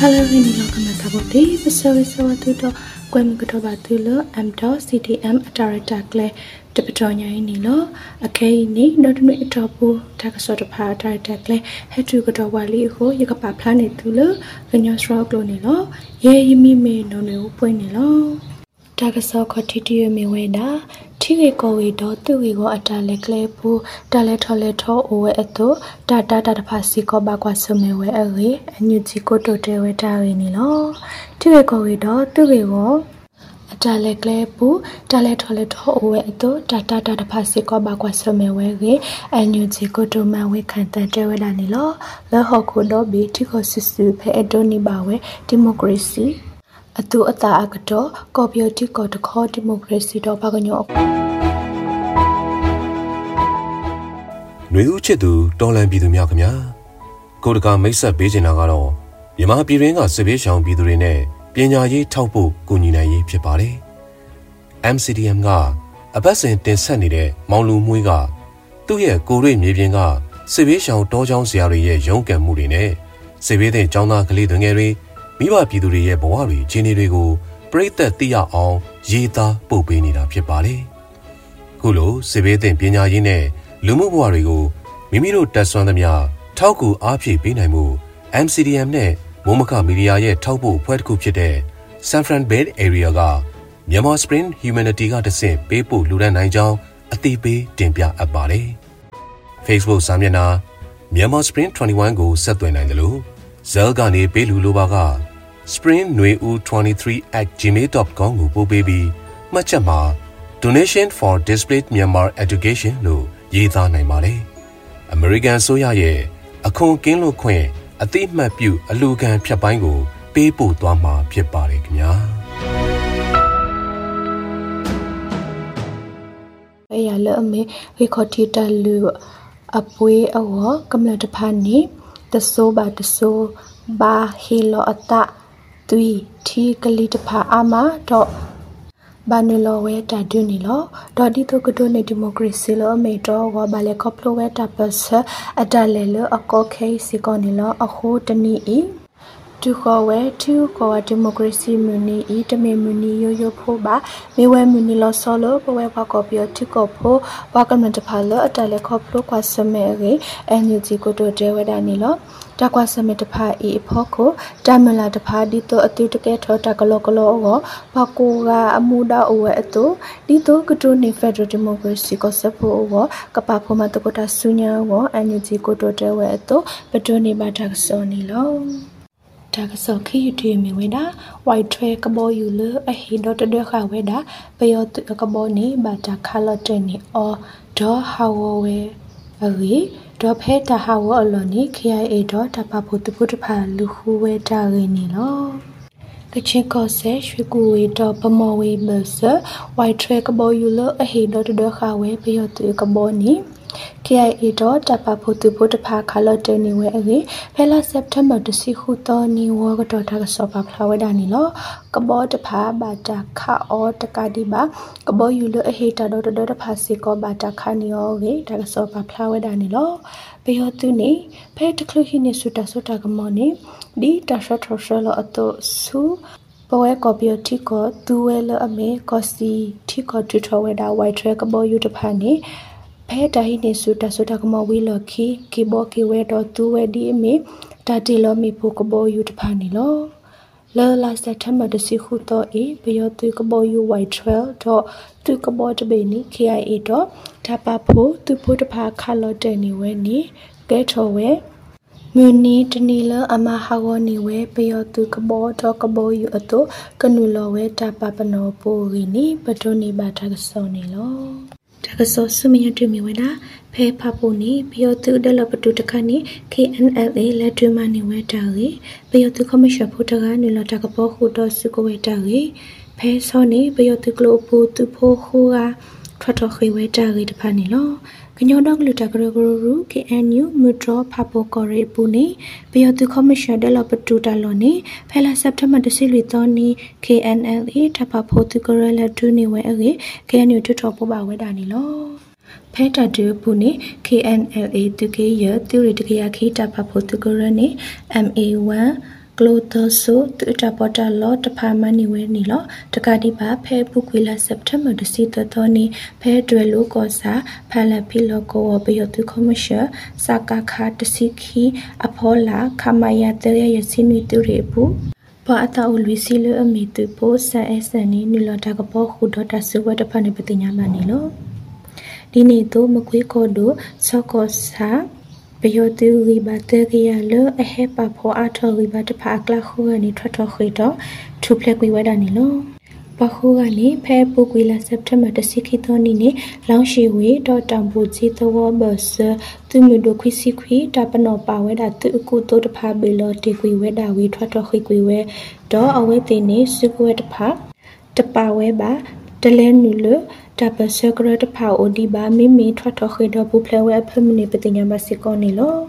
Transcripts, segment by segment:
Hello, ini lo kena taboti bersama tudo kue mengetahui tulo CDM director kle depetonya ini lo akai ini dodunu itapu tak sodopa director kle hetu ketawali ho ya kapa planet tulo kenyo struggle ni lo ye yimi me no ne upwe ni lo tak so khotiti me weda Tige ko we do tu we go atale kle pu tale tho owe eto data phasi ko ba kwa some we age anyu ji ko to te we ta we ni lo tige ko we do tu we go atale kle pu tale tho owe eto data phasi ko ba kwa some we age anyu ji ko to ma we khan ta te we da ni lo lo ho ko do bi ti ko sisu phe eto ni ba we democracy atu ata agato copyoti ko to kho democracy do ba kanyo ຫນွေဦးချစ်သူတော်လန်ပြည်သူများခင်ဗျာကိုတကာမိတ်ဆက်ပေးချင်တာကတော့မြန်မာပြည်တွင်းကစစ်ဘေးရှောင်ပြည်သူတွေနဲ့ပညာရေးထောက်ဖို့ကူညီနိုင်ရေးဖြစ်ပါတယ် MCDM ကအပတ်စဉ်တင်ဆက်နေတဲ့မောင်လူမွေးကသူ့ရဲ့ကိုရွေမြေပြင်ကစစ်ဘေးရှောင်တောချောင်းဆရာတွေရဲ့ရုန်းကန်မှုတွေနဲ့စစ်ဘေးသင့်ကျောင်းသားကလေးတွေငယ်တွေမိဘပြည်သူတွေရဲ့ဘဝတွေခြေနေတွေကိုပြည့်သက်သိရအောင်ရေးသားပို့ပေးနေတာဖြစ်ပါတယ်ခုလိုစစ်ဘေးသင့်ပညာရေးနဲ့ လူမှုဘဝတွေကိုမိမိတို့တက်ဆွမ်းသမျှထောက်ကူအားဖြည့်ပေးနိုင်မှု MCDM နဲ့မိုးမခမီဒီယာရဲ့ထောက်ပို့အဖွဲ့တစ်ခုဖြစ်တဲ့ Saffron Bay Area က Myanmar Spring Humanity ကတဆင့်ပေးပို့လှူဒါန်းနိုင်ကြောင်းအသိပေးတင်ပြအပ်ပါတယ် Facebook စာမျက်နှာ Myanmar Spring 21 ကိုဆက်သွယ်နိုင်တယ်လို့ Zell ကနေပေးလှူလိုပါက springneu23@gmail.com ကိုပို့ပေးပြီးမှတ်ချက်မှာ Donation for Displaced Myanmar Education လို့ရေးသားနိုင်ပါတယ်။ American ဆိုရရဲ့အခွန်ကင်းလွတ်ခွင့်အသိမှတ်ပြုအလူခံဖြတ်ပိုင်းကိုပေးပို့သွားမှာဖြစ်ပါတယ်ခင်ဗျာ။အဲ့ရလအမေဝေခေါ်တီတလူအပွေးအောကမ္လတဖာနီတဆိုးပါတဆိုးဘာဟီလောအတသွီထီကလီတဖာအမတော့ ဘာနလောဝဲတာဒူနီလောဒေါ်ဒီတိုကတိုနေဒီမိုကရေစီလောမေတော့ဝဘာလေကော့ပလိုဝဲတာပတ်ဆအတလဲလအကောခဲစီကောနီလောအခိုးတနီအီတူခေါ်ဝဲတူခေါ်ဒီမိုကရေစီမြူနီအီတမေမြူနီရိုဖို့ပါမေဝဲမြူနီလောဆောလောပဝဲဘကောပြောတိကောဖို့ဘာကမန်တဖာလောအတလဲကော့ပလိုကွာစမဲရေအန်ယူဂျီကိုတိုတဲဝဲတာနီလော တကွာစမေတဖာအီဖို့ကိုတမလာတဖာဒီတော့အတူတကဲထောတကလောကလောအောဘကိုကအမှုဒအဝဲအတူဒီတော့ကတိုနေဖက်ဒရယ်ဒီမိုကရေစီကိုစဖို့အောကပဖို့မတကတာဆုညာအောအန်ယူဂျီကိုတိုတဲဝဲအတူပတိုနေပါတာဆောနီလောတာကစောခီယူတီမီဝဲတာဝိုက်ထွဲကဘောယူလအဟီဒေါ်တဒခဝဲတာပယောတကဘောနေဘာတာခါလတဲနေအောဒေါ်ဟာဝဝဲအဝီ တော့ဖဲတာဟာဝအလော်နီ KIA တော့တပဖို့တပုတဖာလူခုဝဲတာရင်းနီလောကချင်းကောဆဲရွှေကူဝေတော့ပမော်ဝေဘဆဝိုက်ထရက်ကဘောယူလအဟေတော့တခါဝဲပယောတူကဘောနီ KIA တော့တပဖို့တပုတဖာခါလော်တဲနေဝဲအေဖဲလာစက်တမ်ဘာတစီခုတော်နီဝကတော့တာကစောပါဖလာဝဲတာနီလောကဘောတဖာဘာတာခါအောတကဒီဘာကဘောယူလအဟေတာတော့တဖာစီကောဘာတာခါနီယောဝေတာကစောပါဖလာဝဲတာနီလော ပေယတုနေဖဲတကလူဟိနေဆူတာကမောနေဒီတရှထရလအတုဆူပဝဲကော်ပီယတီကိုတူဝဲလအမေကောစီတီကိုတူထဝဲတာဝိုက်ထရကဘောယူတဖာနေဖဲတဟိနေဆူတာကမောဝီလခီကီဘောကီဝဲတော့တူဝဲဒီအမေတာတီလောမီဖို့ကဘောယူတဖာနေလောလောလာစက်တမ်ဘာတစီခုတော့အေပေယတုကဘောယူဝိုက်ထရတော့သူကဘောတဘေနီ KIA တော့တပဖို့သူဖို့တဖာခါလော်တဲနေဝဲနီကဲထော်ဝဲမြူနီတနီလအမဟာဝနီဝဲပေယတုကဘောတော့ကဘောယူအတော့ကနူလောဝဲတပပနောပိုရီနီပတိုနီဘာတာကစောနေလောတကစောစမယတူမီဝဲတာဖဲဖဖို့နီပေယတုဒလပတုတခနီ KNLA လက်တွမနီဝဲတာရီပေယတုခမရှဖို့တကနူလောတကဘောခုတော့စုကိုဝဲတာရီဖဲစောနေပေယတုကလိုပူသူဖို့ခူကထွက်တော့ခေဝဲတာရီတဖာနေလော ကညောတော့လူတကရဂရူ KNU မူဒရဖပိုကော်ရီပူနေပေယတုခမရှင်ဒလပတူတလောနေဖဲလာစက်တမ်ဘာတစီလီတော်နီ KNLA ထဖဖို့သူကရလက်ဒူနေဝဲအေ KNU ထထပပါဝဲတာနေလော ဖဲတာတူပူနေ KNLA တကေရတူရီတကေရခိတဖဖို့သူကရနေ MA1 Clothoso to Tapota law to Pamani Wenilo, to Kadiba, Pe Buquila September to see the Tony, Pe Duelo Gosa, Palapilo go obey to commercial, Saka Kat to Siki, Apola, Kamaya Teria Yasini to Rebu. Paata ulwisilo amitu po sa esani nilotakapo hudota suwa da panipatinya manilo. Dinito makwikodo soko sa peyotu ribateria lo ahepa po ato ribate pa akla huwa ni trato khito tuplek wiwada nilo. Pahuwa ni pe bukwila September da sikito nini langshiwi do tambuzi tawa basa tumudo kwisikwi tapano paweda tu ukuto da pa bilo tikwi weda wi trato khikwi do awetini sukwe da pa tapawe ba Telenulo, Tapa Circular the Pow Odiba, Mimi, Tratohido, Buplewe, permanent Petinia Masiconilo.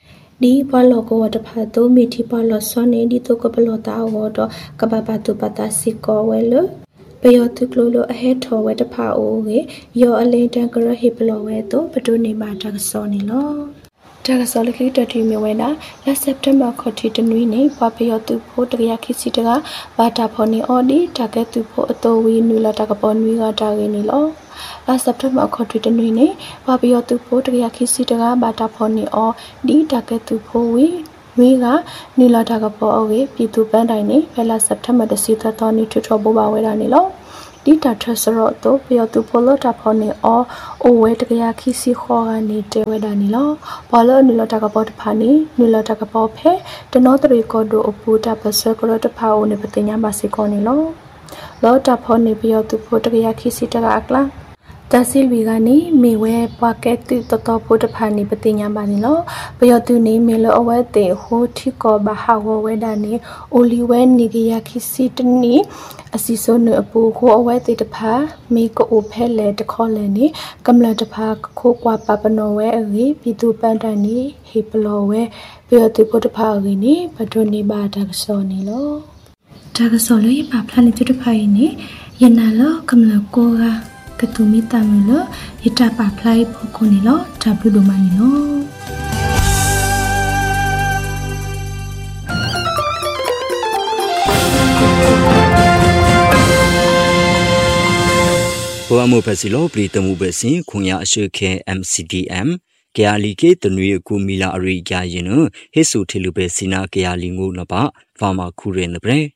Di Palogo, the Pato, Miti Palo Sonne, di Tocopelota, Water, Cababatu Patasico, Wello. Peyotu Clolo, a head toward the Pow, your later girl Hiploweto, Petuni Mata Sonilo. Tagasolic to Miwena, last September Cotitanwini, Papayotu Potriaki Sidra, Bataponi Odi, Tagetu Potowi, Nula Tagapon Viga Tarinilo. Last September Cotitanwini, Papayotu Potriaki Sidra, Bataponi or Di Tagetu Powi, Viga, Nula Tagapo, Pitu Bandini, last September the Sita Tony to Troboba Wedanilo. Dita Tresaroto, Piotu Polo Taponi or Owetria Kisi Hora Nite Wedanilo, Polo Nilotagapot Pani, Nilotagapope, the Notary Codo Oputa per circular the Pau Nipatina Masiconilo, Lota Poni Piotu Potria Kisi Taragla. Tasil Vigani, Miwe, Packet to Topo the Pani Patinia Manilo, Piotuni, Milo Owete, Hotiko, Bahawa Wedani, only when Nigiaki Sitani, a season a book who awaited the pa, make opele the colony, Gamla the park, Kokwa Papanoe, Pitu Bandani, Hiplowe, Piotipo the Pagini, Patoni Batagsonilo. Tagasolo, Paplan to the Paini, Yenalo, Gamla Gora. Ketumi tamilo itapa apply pokonilo tabudo manilo Poamu pesilo pritamu besi kunya ashuke MCDM Kealike tenue kumila ariga yinu hesu tilubesina kealingu napa fama kure nebre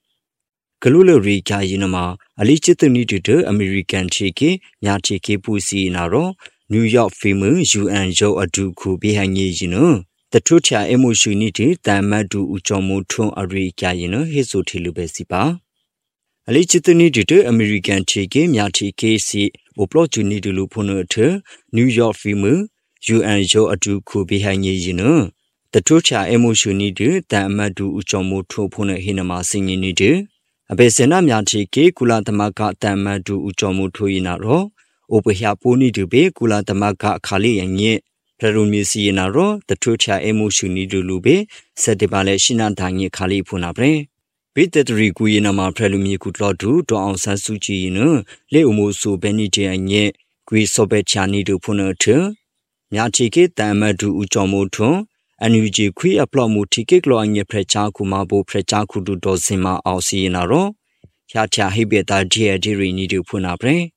Kalula Rika Yinama, Alichitani to American Chiki, Yachiki Pussy Naro, New York Fimu, UN Joe Aduku behind Yino. The Trucha emotionity, Tamadu Uchomo Tron Arika Yino, his Otilubesipa. Alichitani to American Chiki, Yachiki si Oplotuni to Lupono, New York Fimu, UN Joe Aduku behind Yino. The Trucha emotionity, Tamadu Uchomo Tropona Hinama singing it. Abesena Miachiki, Kula Tamaka Tamadu Uchomu Tuinaro, Opehapuni to be Kula Tamaka Kali and ye, Perumisi Naro, the Trucha Emotioni to Lube, Setibale Shinantangi Kali Punabre. Bit that Riguinama Prelumi Kutlodu, to Ansa Suchi, Leumosu Benite and ye, Grisobechani to Punatur, Miachiki Tamadu Uchomu Tron. Anuji qui aplomu tiklo anye precha kumabo precha kudu dozima ausi naro. Yacha hibeta dia diri ni du punabre.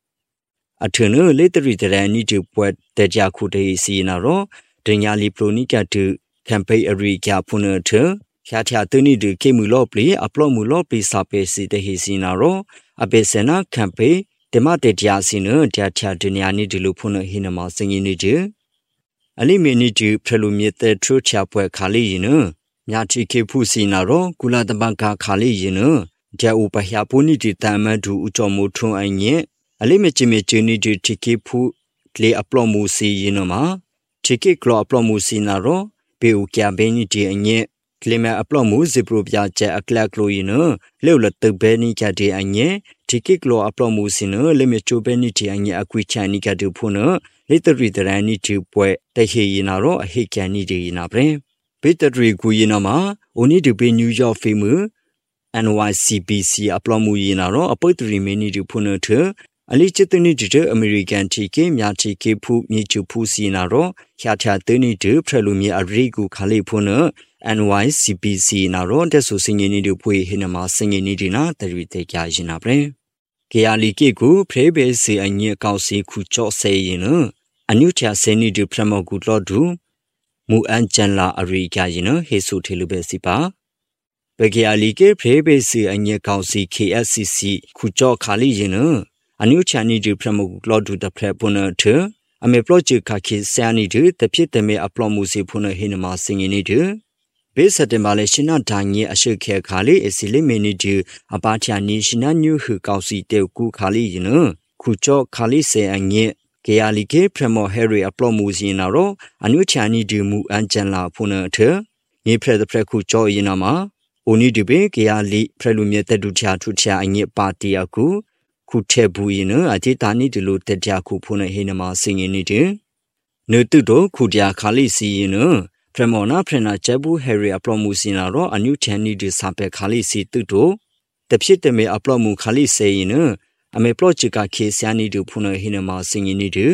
Atunu literary de ni du puet de jakude si naro. Denya lipronika to campaign ariga punatur. Yacha tuni du kemulopli aplomu lopli sapesi de hisinaro. Abesena campaign demate diasino diacha denya ni du lupuna hinama singini. Alimini to prelumit the true chapel Kali, Yati Kepusi Naro, Kula the Banka Kali, Ja Upahapuni to Tamadu Uchomoto and ye, Alimechimechuni to Chikipu, Cle Aplomusi Yinoma, Chiki Clo Aplomusi Naro, Peukia Beniti and ye, Clema Aplomus, Zibrubia, Ja Claclo, Leula the Beni Cadi and ye, Chiki Clo Aplomusino, Lemecho Beniti and ye Aquichanica de Puna. Later reader I need to put the Hinaro, a Hikani de Inabre. Peter Riguinama, only to be New York Fimu, NYCBC Aplomu Yinaro, a poet remaining to Punatur, a legitimate American Tiki, Yachiki Pu Nichu Pusinaro, Yata 32, Prelumi Arigu Kalipuna, NYCPC နာရောတက်ဆူစင်ငင်းနေတို့ဖွေဟိနမှာစင်ငင်းနေဒီနာတရီတေကြရင်နာပဲကေယာလီကေကိုဖရေဘေစီအညေကောက်စီခုချော့ဆေရင်နအနုချာစင်နီဒီဖရမကူလော့ဒူမူအန်ချန်လာအရိကြရင်ဟေဆုထေလူပဲစီပါပကေယာလီကေဖရေဘေစီအညေကောက်စီ KSCC ခုချော့ခါလီရင်အနုချာနီဒီဖရမကူလော့ဒူတဖရပွနထအမေပလော့ဂျီခါခိဆာနီဒီတဖြစ်တမေအပလော့မှုစီဖုန်ဟိနမှာစင်ငင်းနေဒီဘေးစတင်ပါလေရှင်နာဒိုင်ရဲ့အရှိခဲခါလေးအစီလေးမီနီဒီအပါချာနီရှင်နာညူဟူကောက်စီတေကူခါလေးယနခုချော့ခါလေးဆေအငဲကေယာလီကေဖရမော်ဟယ်ရီအပလော့မှုစီနာရောအနုချာနီဒီမူအန်ဂျန်လာဖုန်ထညေဖရတဲ့ဖရခုချော့ယနာမှာအိုနီဒီဘေကေယာလီဖရလူမြတ်တဒူချာထုချာအငဲပါတီယကူခုထဲဘူးရင်အတိတာနီဒီလိုတက်ကြခုဖုန်ဟိနမှာစင်ငင်းနေတယ်နေတုတို့ခုတရာခါလေးစီရင်ဖရမော်နာဖရနာဂျဘူးဟယ်ရီအပလော့မှုစီနာရောအနုချန်နီဒီစာပဲခါလေးစီတုတို့တဖြစ်တမေအပလော့မှုခါလေးစေရင်အမေပလော့ချီကခေဆာနီဒီဖုန်ဟိနမှာစင်ငင်းနေတယ်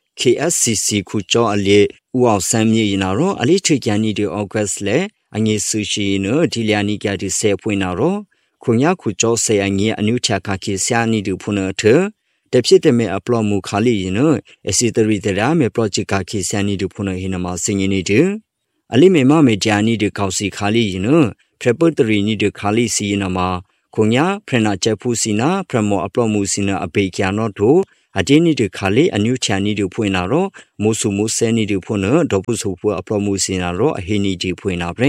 KSCC ခုကြောအလေဥအောင်ဆမ်းမြေရင်နာရောအလေးထိကန်နီဒီဩဂတ်လေအငေဆူရှိနဒီလျာနီကဒီဆေဖွင့်နာရောခုညာခုကြောဆေအငေအနုချကခေဆာနီဒီဖုန်ထတဖြစ်တမေအပလော့မှုခါလေးရင်အစီတရီတရာမေပလော့ချီကခေဆာနီဒီဖုန်ဟိနမှာစင်ငင်းနေတယ်အလိမေမမေဂျာနီဒီကောက်စီခါလီယနဖရပတ်တရီနီဒီခါလီစီနမှာခုညာဖရနာချက်ဖူစီနာဖရမောအပလော့မှုစီနာအပေကျာနော့တို့အဂျင်းနီဒီခါလီအနုချာနီဒီဖွင့်လာတော့မိုးဆူမိုးဆဲနီဒီဖွင့်တော့ဒေါ်ပုဆူဖွအပလော့မှုစီနာတော့အဟိနီဒီဖွင့်လာပဲ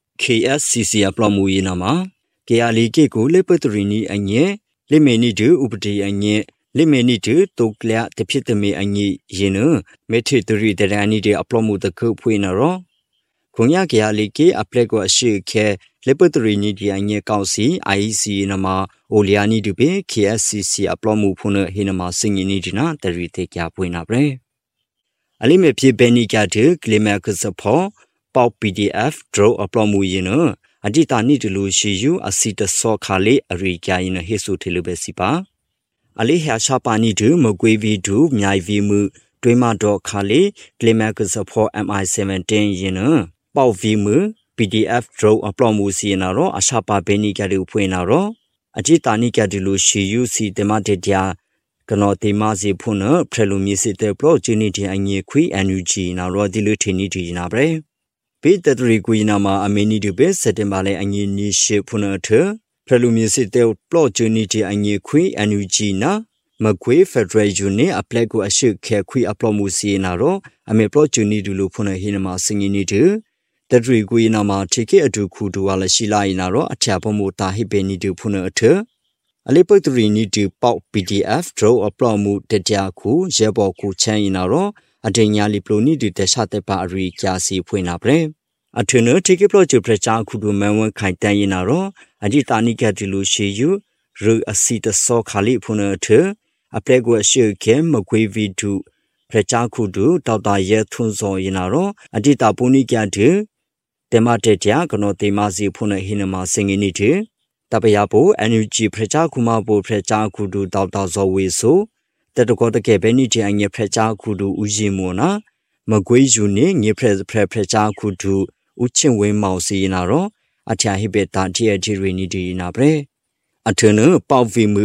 KSCC အပလော့မှုယနာမှာကေယာလီကေကိုလေပတ်တရီနီအငဲလိမေနီဒီဥပဒေအငဲလိမေနီဒီတုတ်လျတဖြစ်တမေအငဲရင်မေထေတရီတရန်နီဒီအပလော့မှုတခုဖွင့်လာတော့ခုံရကရလီကေအပလက်ကိုအရှိခဲလေပတရီနီဒီအငဲကောက်စီ IEC နမအိုလျာနီဒီပေ KSCC အပလော့မှုဖုန်ဟိနမစင်ငင်းနီဒီနာတရီတေကြပွင့်နာပဲအလိမေပြေဘဲနီကတဲ့ကလီမက်ကစဖောပေါ PDF draw အပလော့မှုရင်အဒီတာနီဒီလူရှိယူအစီတဆောခါလေးအရိကြရင်ဟေဆုထေလူပဲစီပါအလိဟျာရှာပါနီဒီမကွေးဗီဒူမြိုင်ဗီမှုတွင်းမတော့ခါလေးကလီမက်ကစဖော MI17 ရင်ပေါဗီမူ PDF draw အပလော့မှုစီနာရောအရှာပါဘဲနီကလေးဖွင့်နာရောအจิตာနိကဒီလိုရှီယူစီတမတေတျာကနောတေမစီဖုန်ဖရလူမြစ်စစ်တဲ့ပလော့ဂျီနီတီအငေခွီ NUG နာရောဒီလိုထင်းနီတီနာပဲဘေးတတရီကွီနာမှာအမီနီဒီပဲစက်တင်ဘာလဲအငေနီရှေဖုန်ထဖရလူမြစ်စစ်တဲ့ပလော့ဂျီနီတီအငေခွီ NUG နာမကွေဖက်ဒရယ်ယူနီအပလက်ကိုအရှိခဲခွီအပလော့မှုစီနာရောအမေပလော့ဂျီနီဒီလိုဖုန်ဟိနမှာစင်ငီနီတီတတရီကွေနာမှာထိကေအတူခုတူဝါလရှိလာရင်တော့အချာဖမှုတာဟိဘေနီတူဖုန်အထအလေးပုတ်တရီနီတူပေါ PDF draw အပလော့မှုတကြခုရဲဘော်ခုချမ်းရင်တော့အတင်ညာလီပလိုနီတူတခြားတဲ့ပါအရီကြာစီဖွင့်လာပဲအထနထိကေပလော့ချပရချာခုတူမန်ဝန်ခိုင်တန်ရင်တော့အဒီတာနိကဒီလိုရှိယူရူအစီတဆောခါလီဖုန်အထအပလက်ကိုအရှိခဲမကွေးဗီဒူပရချာခုတူတောက်တာရဲထွန်းစောရင်တော့အဒီတာပူနိကတဲ့တမတေတျာကနောတေမစီဖုန်ဟိနမစင်ငင်းနီတီတပယဘို NUG ဖရချာခုမဘိုဖရချာခုဒူတောက်တာဇောဝေဆိုတတကောတကေဘဲနီတီအငေဖရချာခုဒူဦးရင်မောနာမကွေးယူနေငေဖရချာခုဒူဦးချင်းဝင်းမောင်စီနာရောအချာဟိဘေတာတီအဂျီရီနီတီနာပရေအထနပေါဗီမှု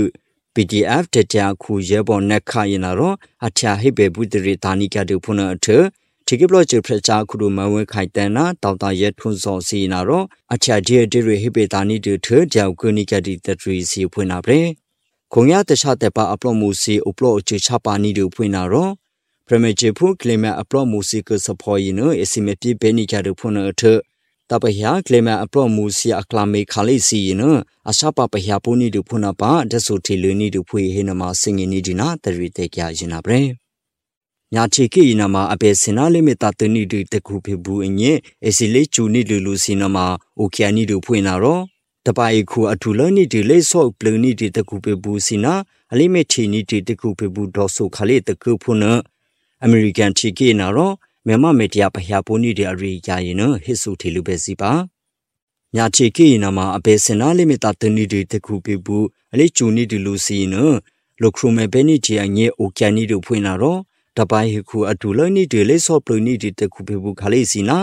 PDF တကြခုရဲဘော်နက်ခရင်နာရောအချာဟိဘေဘူးတရီတာနိကတူဖုန်အထထိကေပလော့ချဖရချာခုဒူမဝဲခိုင်တန်နာတောက်တာရဲထွန်းစောစီနာရောအချာဒီအဒီရီဟိဘေတာနိတူထကြောက်ကုနိကတိတထရီစီဖွင့်နာပရေခုံရတခြားတဲ့ပါအပလော့မှုစီအပလော့ချချပါနီတူဖွင့်နာရောပရမေချေဖုကလီမအပလော့မှုစီကစဖော်ရင်အစီမပြေဘဲနိကတူဖွင့်အထတပဟကလီမအပလော့မှုစီအကလာမေခါလေးစီရင်အရှာပပဟပူနီတူဖွင့်နာပါဒဆူတီလူနီတူဖွေဟိနမစင်ငင်းနီဒီနာတရီတေကြရင်နာပရေညာချီကီနာမှာအပေစင်နာလိမီတာတနီဒီတခုဖေဘူးအငဲအစီလေးချူနီလူစီနာမှာအိုကီယာနီတို့ဖွင့်လာတော့တပိုင်ခုအထူလနီဒီလေးဆော့ပလနီဒီတခုဖေဘူးစီနာအလိမေချီနီဒီတခုဖေဘူးဒေါ်ဆိုခါလေးတခုဖွနအမေရိကန်ချီကီနာတော့မြန်မာမီဒီယာပဟယာပူနီဒီအရီယာရင်ဟစ်ဆူတီလူပဲစီပါညာချီကီနာမှာအပေစင်နာလိမီတာတနီဒီတခုဖေဘူးအလေးချူနီဒီလူစီနလိုခရိုမေဘဲနီဂျီအငဲအိုကီယာနီတို့ဖွင့်လာတော့တပိုင်ခုအတူလနီဒီလေးဆော့ပလနီဒီတခုဖေဘူးခါလေးစီနာ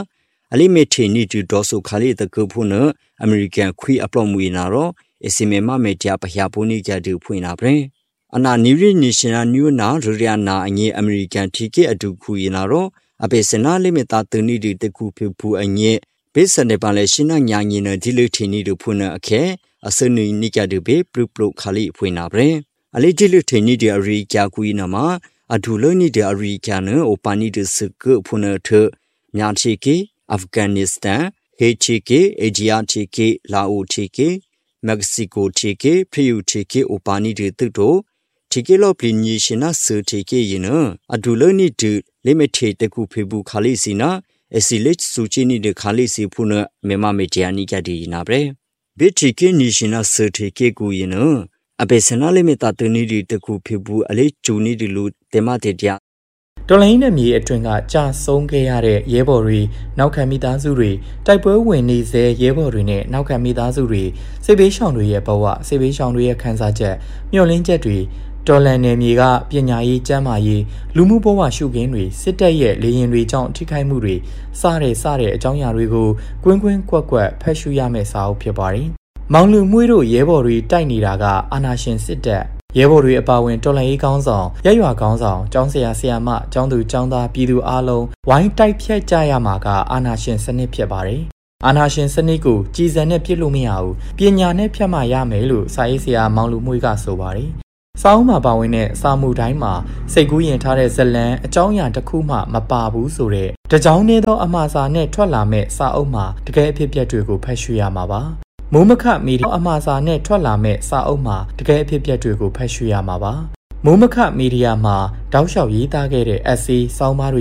အလိမေထေနီတူဒေါ်ဆိုခါလီတကဖုနအမေရိကန်ခွေအပလော့မူနာရောအစီမေမမေတျာပဟျာပိုနီကြတူဖွင့်နာပရင်အနာနီရီနေရှင်နာနျူနာရရနာအငေအမေရိကန်ထီကေအတူခွေနာရောအပေစနာလိမေတာတနီတူတကူဖဖူအငေဘေးစနေပါလေရှင်နာညာငင်းဒီလူထေနီတူဖွင့်နာအခဲအစနီနိကြတူဘေပလုပလုခါလီဖွင့်နာပရင်အလေးဒီလူထေနီဒီအရီကြာကွေနာမှာအဒူလနီဒီအရီကျနအိုပါနီဒစကဖွင့်နာထညာချီကေအာဖဂန်နစ္စတန်ဟေချီကေအေဂျီယာချီကေလာအိုချီကေမက္ကဆီကိုချီကေဖရီယူချီကေအိုပါနီဒီတုတိုချီကေလောပလီနီရှင်နာဆူချီကေယနအဒူလနီဒီလိမထေတကူဖေဘူးခါလီစီနာအစီလက်ဆူချီနီဒီခါလီစီဖုနမေမမေဂျာနီကဒီနာဘရေဘေချီကေနီရှင်နာဆူချီကေကူယနအပေစနာလိမေတာတနီဒီတကူဖေဘူးအလေးဂျူနီဒီလူတေမတေတျာတော်လိုင်းနဲ့မြေအတွင်းကကြာဆုံးခဲ့ရတဲ့ရဲဘော်တွေနောက်ခံမိသားစုတွေတိုက်ပွဲဝင်နေစေရဲဘော်တွေနဲ့နောက်ခံမိသားစုတွေစစ်ဘေးရှောင်တွေရဲ့ဘဝစစ်ဘေးရှောင်တွေရဲ့ခံစားချက်မျှော်လင့်ချက်တွေတော်လန်နယ်မြေကပညာရေးကျန်းမာရေးလူမှုဘဝရှုခင်းတွေစစ်တပ်ရဲ့လေရင်တွေကြောင့်ထိခိုက်မှုတွေစတဲ့အကြောင်းအရာတွေကိုကွင်းကွင်းကွက်ကွက်ဖတ်ရှုရမယ့်စာအုပ်ဖြစ်ပါတယ်။မောင်လူမှုတို့ရဲဘော်တွေတိုက်နေတာကအာဏာရှင်စစ်တပ်ရဲဘော်တွေအပါအဝင်တော်လှန်ရေးကောင်းဆောင်ရက်ရွာကောင်းဆောင်ကျောင်းဆရာဆရာမကျောင်းသူကျောင်းသားပြည်သူအားလုံးဝိုင်းတိုက်ဖြတ်ကြရမှာကအာဏာရှင်စနစ်ဖြစ်ပါတယ်။အာဏာရှင်စနစ်ကိုကြည်စံနဲ့ပြစ်လို့မရဘူးပညာနဲ့ဖြတ်မှရမယ်လို့စာရေးဆရာမောင်လူမှုကဆိုပါတယ်။စာအုပ်မှာပါဝင်တဲ့စာမှုတိုင်းမှာစိတ်ကူးရင်ထားတဲ့ဇလံအကြောင်းအရာတစ်ခုမှမပါဘူးဆိုတဲ့တကြောင်နေသောအမှားစာနဲ့ထွက်လာမဲ့စာအုပ်မှာတကယ်အဖြစ်အပျက်တွေကိုဖတ်ရှုရမှာပါ။မိုးမခမီဒီယာအမှားစာနဲ့ထွက်လာမဲ့စာအုပ်မှာတကယ်အဖြစ်အပျက်တွေကိုဖတ်ရှုရမှာပါမိုးမခမီဒီယာမှာတောက်လျှောက်ရေးသားခဲ့တဲ့ essay ဆောင်းပါးတွေ